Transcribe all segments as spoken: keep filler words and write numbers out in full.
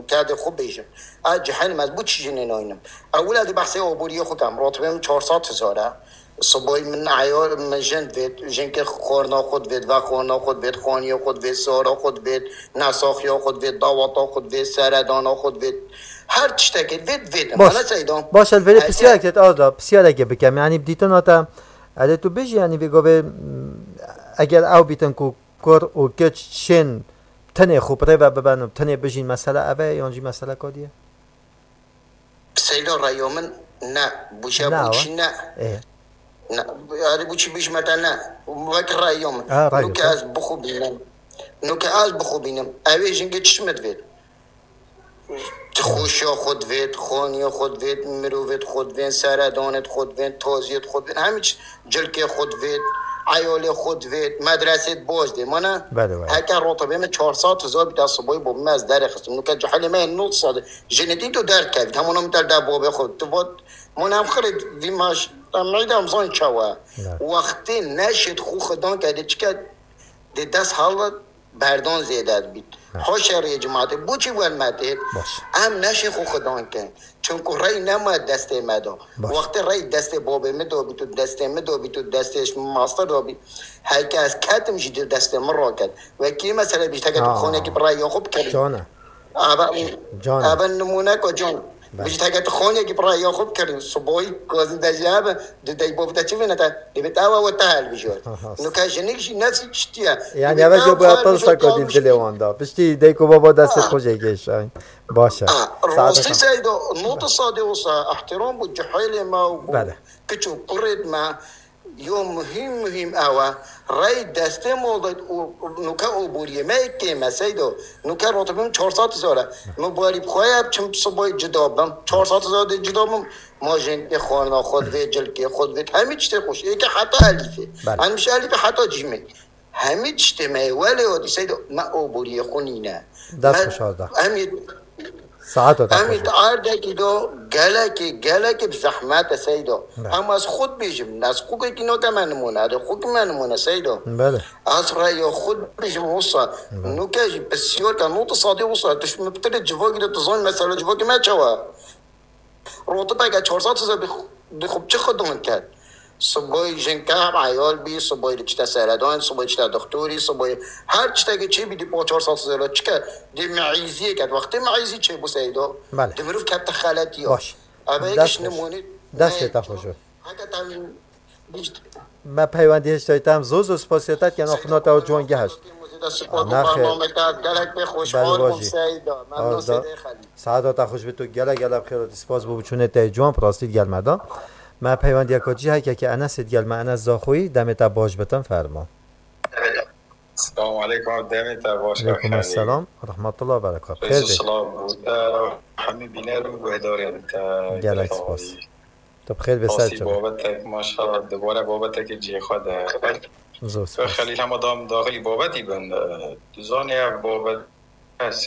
نکات خوب بیشم از جهان مضبوط چیزی ناینم اول از بحث عبوری خودم راتبم چهارصد هزاره صبای من عیار من جند وید جنگ خورنا خود وید و خورنا وید خانی خود وید سارا خود وید نساخی خود وید داوتا خود وید سردانا خود وید هر چیزی وید وید باش باش الوری بسیار اکت آزا بسیار اگه بکم یعنی بدیتون آتا اگه تو بیشی یعنی بگو اگر او بیتن کو کار او کچ شن تنه خوب رو ببینم تنه بجین مسئله اوه یانجی مسئله کادیه سیدا رایومن نه بوشه بوچی نه نه یاری بوچی بیش متا نه وقت رایومن نو که از بخو بینم نو که از بخو بینم اوه جنگه چشمت وید خوشا خود وید خانی خود وید مروت خود وید سردانت خود وید تازیت خود وید همه جلکه خود وید عیال خود وید مدرسه باز دی مانا هکر راتبه من چهارصد هزار بیت صبحی با من از در خستم نوکه جحل من نوت صاده جنتی تو درد کرد همونا میتر در بابه خود تو بود من هم خرید وی ماش میده همزان چوه وقتی نشد خو خدان کرده چی که دی دست حال بردان زیده بید هاشر جماعت بوچی ول مدید هم نشه خو خدان کن چون که رای نماید دست مدا وقتی رای دست بابه مدا بی تو دست مدا بی تو دستش ماستر دا بی هر که از کتم جید دست من را کرد و کی مثلا بیشتر که تو خونه که برای خوب کردی جانه جانه اول نمونه که جان بیشتر که تو خونه که برای خوب کردی صبحی کازن دجابه دی بابت چی بینه تا دیبت آوا و تحل بیشور نکه جنگش نفسی چتیه یعنی اول جو باید پرسا کردیم دلیواندا بشتی دیکو بابا دست خوشه گیشن باشه راستی سیدا نوت ساده وصا احترام بود جحیل ما و کچو قرد ما یوم مهم مهم آوا رای دسته مولد نکه عبوریه ما که سیدا نکه راتبم چهارصد هزاره مباری بخواهی چم صبح جدابم چهارصد هزار جدابم ما جنگ خوانا خود و جلکه خود و همه چیز خوش یکی حتی علیفه همیشه علیفه حتی جیمه همه چیز میوله و سیدا ما عبوریه خونینه دست خوشازده همه ساعت داد همین آرده که دو گله که گله که بزحمت سیدا هم از خود بیشم از خوب که نوک من نمونه از خوب من نمونه سیدا بله از رای خود بیشم وصل نوکه بسیار که نوت ساده وصل تش مبتدی جواگی دو تزان مثلا جواگی ما چوا روته بگه چهارصد هزار بخوب چه خودمون کرد صبحی جنکاب عیال بی صبحی چتا سردان صبحی چتا دکتری صبحی هر چتا که چی بیدی با چهارصد هزار چی که دی معیزیه کرد وقتی معیزی چه بو سیدا دی مروف کبت خالتی باش دست نمونی دست تا خوشو ما پیوندی هشتایتم زوز و سپاسیتت که نخونا تا جوانگه هشت نخیر بله باشی سعادت خوش به تو گله گله بخیر سپاس بو چونه تا جوان پراستید گل مدام ما پیوند یکاجی هایی که انا سید گل ما انا زاخویی دمت باش بتن فرما السلام علیکم دمت باش علیکم السلام رحمت الله و برکاته خیر سلام بود همه بینه رو گوهداری گلک سپاس تو بخیر بسر چون بابت ماشاءالله دوباره بابت که جی خود زوز خیلی هم دام داخلی بابتی بند دوزانی بابت هست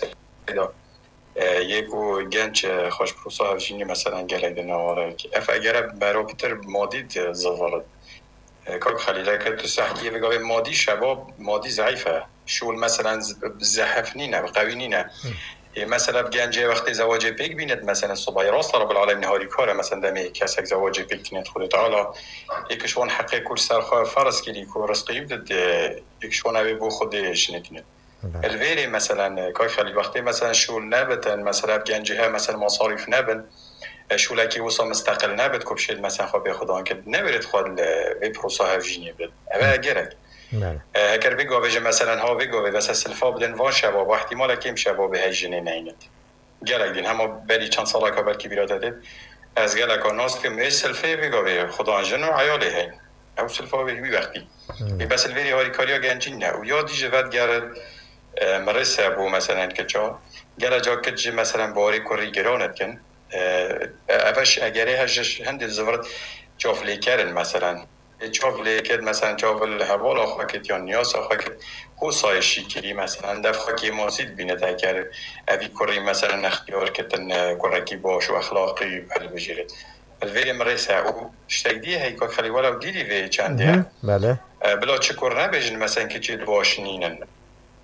یکو گنج خوش پروسا هفجینی مثلا گلک دنواره که اف اگر براکتر مادی زوارد که خلیله که تو صحکیه بگاه مادی شباب مادی ضعیفه شول مثلا زحف نینه قوی نینه مثلا گنجه وقتی زواج پیک بیند مثلا صبح راست رب العالمین هاری کاره مثلا دمی کسک زواج پیک تینت خود تعالی یکشون حقیق کل سرخواه فرس کلی که رزقی بدد یکشون اوی بو خودش نتینه الویری مثلا که خیلی وقتی مثلا شول نبتن مثلا گنجه ها مثلا مصارف نبن شوله که وصا مستقل نبت کبشید مثلا خواه به خدا که نبرد خود وی پروسا هفجینی بد اوه گرد اگر بگاوه مثلا ها بگاوه بس سلفا بدن وان شباب و احتمال کم شباب هجنه نینت گرد دین همه بری چند ساله که بلکی بیراده دید از گلک ها ناست که می سلفه بگاوه خدا جن و عیاله هین او سلفا بگوی وقتی بس الویری هاری کاریا گنجین نه و یا دیجه ود گرد مرسه بو مثلا که چا گره جا کج مثلا باری کری گرانت کن اوش اگره هجش هند زورت جافلی کرن مثلا جافلی کرد مثلا جافل حوال آخوا کت یا نیاز آخوا کت هو سایشی کری مثلا دفخوا که ماسید بینه تا کرد اوی کری مثلا اختیار کتن کرکی باش و اخلاقی بل بجیرد الویری مرسه او شتاگدیه هی که خلی والا دیدی وی چنده بله بلا چکر نبیجن مثلا که چید باش نینن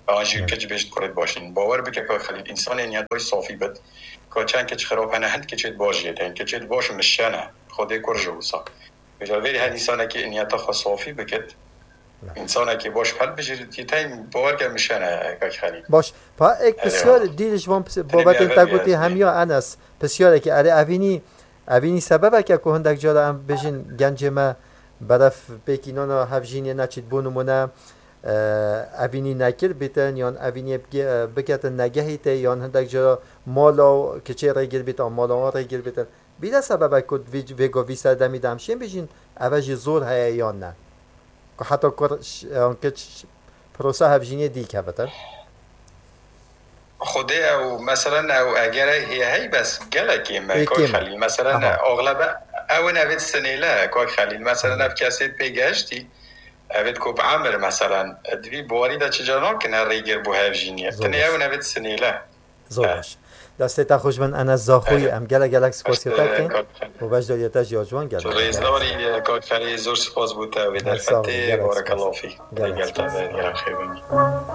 آنجور که جبهش کرد باشین باور بکه که خلیل انسان نیت های صافی بد که چند که خراب هند که چید باشه تا که چید باش مشانه خودی کرجوسا بجای هر انسان که نیت خاص صافی بکد انسان که باش حل بجرید تایم باور که مشانه که خلیل باش با یک بسیار دیدش وام بابت تگوتی همیا انس بسیاره که اره اوینی اوینی سببه که که هندک جاده هم بجین گنج ما برف بکینانا هفجینی نچید بونمونه اوینی نکر بیتن یا اوینی بکتن نگهی ته یا هندک جاده مالا کچه رگیر بیتن مالا رگیر بیتن بیده سببه که ویگو ویسر دمی دمشین بجین اوجی زور هیا یا نه که حتی که پروسه هفجینی دی که بتن خودی او مثلا او اگر هی هی بس گله کیم که خلیل مثلا اغلب او نوید سنیله که خلیل مثلا نف کسی پیگشتی اوید کوب عمر مثلا دوی بواری دا چجانا کنه ریگر بو هفجینیه تنی او نوید سنیله زورش دسته تا خوش من انا زاخوی ام گله گلک سپاسیتا کن و باش داریتا جاجوان گله ریزداری که خلیل زور سپاس بوده و در فته بارک الله فی گلتا داری خیبانی